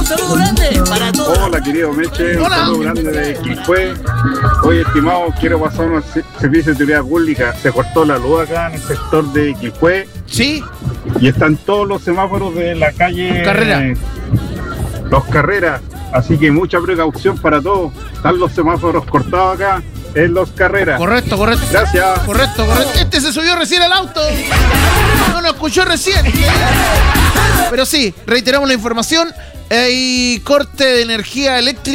Un saludo grande para todos. Hola, querido Meche. Hola. Un saludo grande de Quilpué. Oye, estimado, quiero pasar unos servicios de utilidad pública. Se cortó la luz acá en el sector de Quilpué Sí, y están todos los semáforos de la calle Carrera. Los Carreras. Así que mucha precaución para todos. Están los semáforos cortados acá en Los Carreras. correcto. Gracias. Correcto. Este se subió recién al auto. No lo escuchó recién. Pero sí, reiteramos la información. Hay corte de energía eléctrica.